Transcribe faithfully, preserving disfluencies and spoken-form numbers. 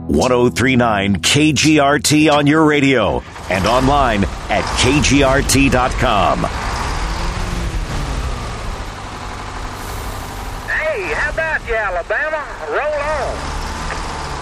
ten thirty-nine K G R T on your radio and online at K G R T dot com. Hey, how about you, Alabama? Roll on.